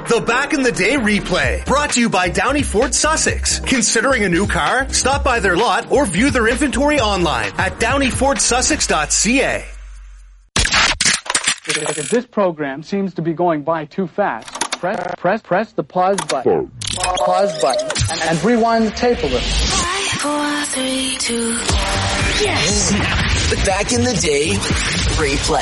The Back in the Day replay, brought to you by Downey Ford Sussex. Considering a new car? Stop by their lot or view their inventory online at downeyfordsussex.ca. If this program seems to be going by too fast, press the pause button. Pause button and rewind the tape a little. 5, 4, 3, 2. Yes. The Back in the Day replay.